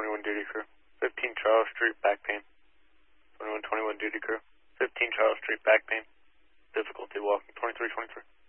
2121 duty crew. 15 Charles Street, back pain. 2121 duty crew. 15 Charles Street, back pain. Difficulty walking, 2323.